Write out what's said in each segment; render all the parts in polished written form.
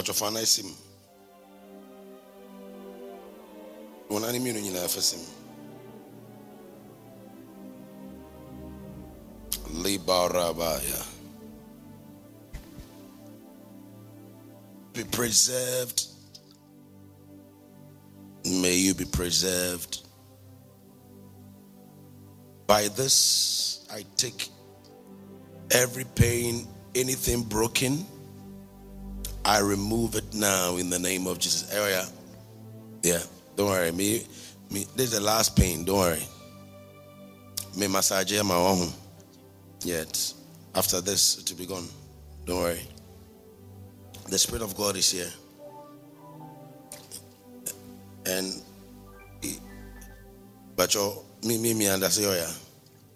Pachofana sim. One enemy in your face. Libarabaya. Be preserved. May you be preserved. By this, I take every pain, anything broken, I remove it now in the name of Jesus. Area, yeah, don't worry. Me, this is the last pain. Don't worry. Me massage my own. Yet after this, it will be gone. Don't worry. The Spirit of God is here, and but me understand. Oh, yeah.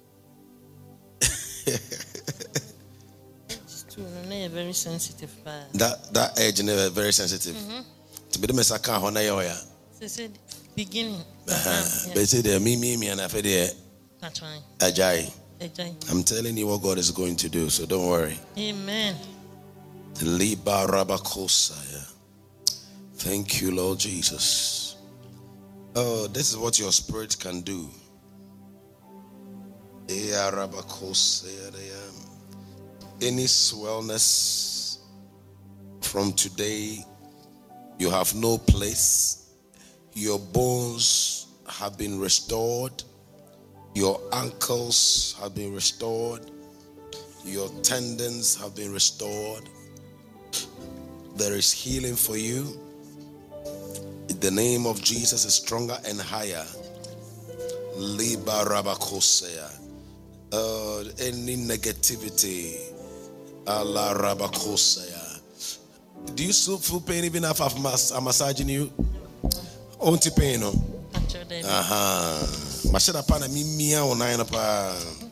Very sensitive. That age is very sensitive. To be the mess I can't honor you. They said beginning. They say there me and I feel there. That's fine. Ajay. I'm telling you what God is going to do, so don't worry. Amen. Liba Rabakosaya. Thank you, Lord Jesus. Oh, this is what your spirit can do. Any swellness from today, you have no place. Your bones have been restored. Your ankles have been restored. Your tendons have been restored. There is healing for you. The name of Jesus is stronger and higher. Liba Rabakosea. Any negativity. Allah Rabakosea. Do you still feel pain even if I'm massaging you? Only pain, no? Mashada pana mimia onayana pa.